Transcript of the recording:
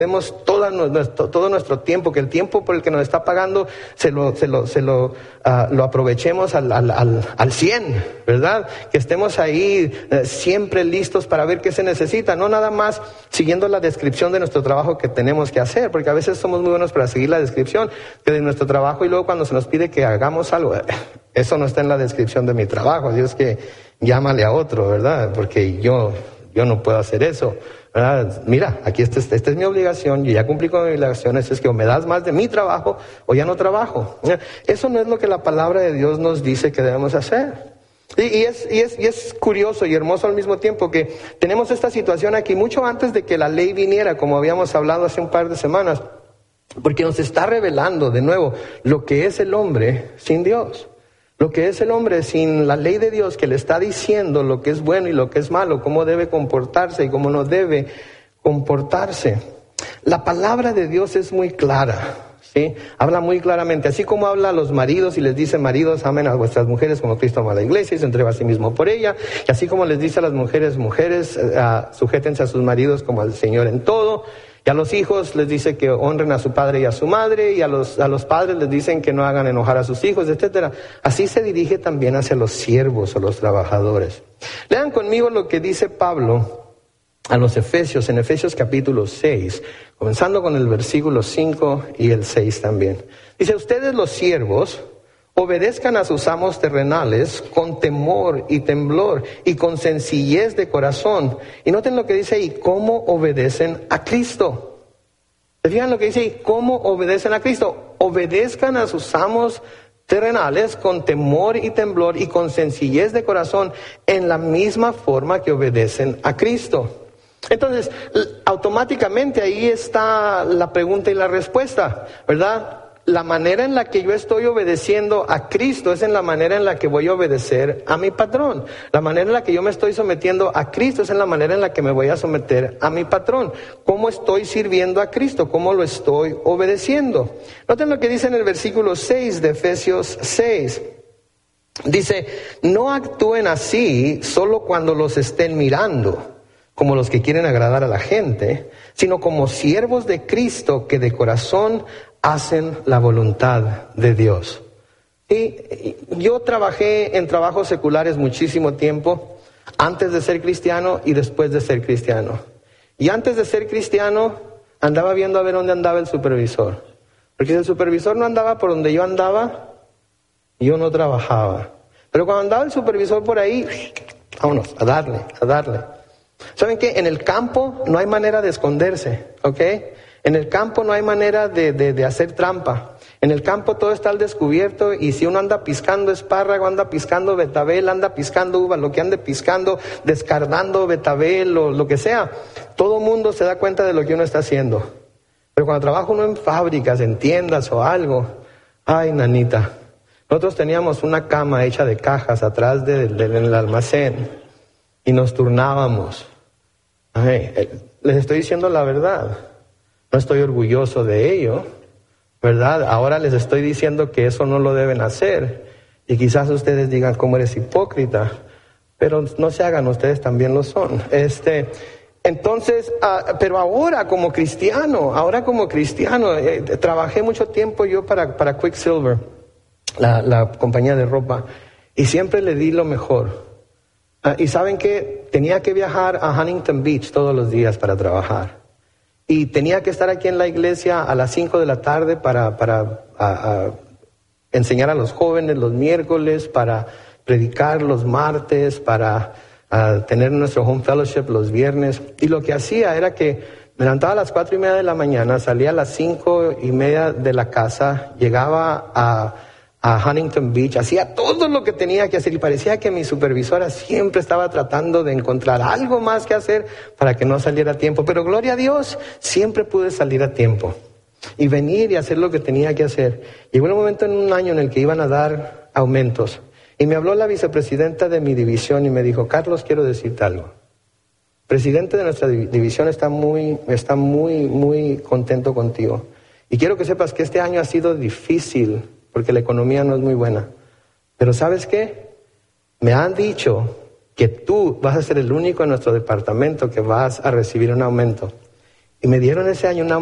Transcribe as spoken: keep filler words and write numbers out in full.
Demos todo nuestro, todo nuestro tiempo, que el tiempo por el que nos está pagando se lo, se lo, se lo, uh, lo aprovechemos al, al, al, al cien, ¿verdad? Que estemos ahí uh, siempre listos para ver qué se necesita, no nada más siguiendo la descripción de nuestro trabajo que tenemos que hacer, porque a veces somos muy buenos para seguir la descripción de nuestro trabajo y luego cuando se nos pide que hagamos algo, eso no está en la descripción de mi trabajo, Dios que llámale a otro, ¿verdad? Porque yo, yo no puedo hacer eso. ¿verdad? Mira, aquí esta, esta es mi obligación, yo ya cumplí con mi obligación, es que o me das más de mi trabajo o ya no trabajo. Eso no es lo que la palabra de Dios nos dice que debemos hacer. Y, y, es, y, es, y es curioso y hermoso al mismo tiempo que tenemos esta situación aquí mucho antes de que la ley viniera, como habíamos hablado hace un par de semanas, porque nos está revelando de nuevo lo que es el hombre sin Dios. Lo que es el hombre sin la ley de Dios que le está diciendo lo que es bueno y lo que es malo, cómo debe comportarse y cómo no debe comportarse. La palabra de Dios es muy clara, ¿sí? Habla muy claramente, así como habla a los maridos y les dice, maridos, amen a vuestras mujeres como Cristo ama a la iglesia y se entrega a sí mismo por ella. Y así como les dice a las mujeres, mujeres, uh, sujétense a sus maridos como al Señor en todo. Y a los hijos les dice que honren a su padre y a su madre, y a los, a los padres les dicen que no hagan enojar a sus hijos, etcétera. Así se dirige también hacia los siervos o los trabajadores. Lean conmigo lo que dice Pablo a los Efesios, en Efesios capítulo seis, comenzando con el versículo cinco y el seis también. Dice, ustedes los siervos, obedezcan a sus amos terrenales con temor y temblor y con sencillez de corazón. Y noten lo que dice ahí, cómo obedecen a Cristo. ¿Se fijan lo que dice ahí? ¿Cómo obedecen a Cristo? Obedezcan a sus amos terrenales con temor y temblor y con sencillez de corazón en la misma forma que obedecen a Cristo. Entonces, automáticamente ahí está la pregunta y la respuesta, ¿verdad? La manera en la que yo estoy obedeciendo a Cristo es en la manera en la que voy a obedecer a mi patrón. La manera en la que yo me estoy sometiendo a Cristo es en la manera en la que me voy a someter a mi patrón. ¿Cómo estoy sirviendo a Cristo? ¿Cómo lo estoy obedeciendo? Noten lo que dice en el versículo seis de Efesios seis. Dice, no actúen así solo cuando los estén mirando, como los que quieren agradar a la gente, sino como siervos de Cristo que de corazón hacen la voluntad de Dios. Y yo trabajé en trabajos seculares muchísimo tiempo, antes de ser cristiano y después de ser cristiano. Y antes de ser cristiano, andaba viendo a ver dónde andaba el supervisor. Porque si el supervisor no andaba por donde yo andaba, yo no trabajaba. Pero cuando andaba el supervisor por ahí, vámonos, a darle, a darle. ¿Saben qué? En el campo no hay manera de esconderse, ¿ok? En el campo no hay manera de, de, de hacer trampa. En el campo todo está al descubierto y si uno anda piscando espárrago, anda piscando betabel, anda piscando uva, lo que ande piscando, descardando betabel o lo que sea, todo mundo se da cuenta de lo que uno está haciendo. Pero cuando trabaja uno en fábricas, en tiendas o algo, ay, nanita, nosotros teníamos una cama hecha de cajas atrás de, de, del almacén y nos turnábamos. Ay, les estoy diciendo la verdad. No estoy orgulloso de ello, ¿verdad? Ahora les estoy diciendo que eso no lo deben hacer. Y quizás ustedes digan, ¿cómo eres hipócrita? Pero no se hagan, ustedes también lo son. Este, entonces, uh, pero ahora como cristiano, ahora como cristiano, eh, trabajé mucho tiempo yo para, para Quicksilver, la, la compañía de ropa, y siempre le di lo mejor. Uh, y ¿saben qué? Tenía que viajar a Huntington Beach todos los días para trabajar. Y tenía que estar aquí en la iglesia a las cinco de la tarde para, para a, a enseñar a los jóvenes los miércoles, para predicar los martes, para a, tener nuestro home fellowship los viernes. Y lo que hacía era que me levantaba a las cuatro y media de la mañana, salía a las cinco y media de la casa, llegaba a... a Huntington Beach, hacía todo lo que tenía que hacer y parecía que mi supervisora siempre estaba tratando de encontrar algo más que hacer para que no saliera a tiempo, pero gloria a Dios, siempre pude salir a tiempo y venir y hacer lo que tenía que hacer. Llegó un momento en un año en el que iban a dar aumentos y me habló la vicepresidenta de mi división y me dijo, Carlos, quiero decirte algo. El presidente de nuestra división está muy, está muy, muy contento contigo y quiero que sepas que este año ha sido difícil porque la economía no es muy buena. Pero ¿sabes qué? Me han dicho que tú vas a ser el único en nuestro departamento que vas a recibir un aumento. Y me dieron ese año una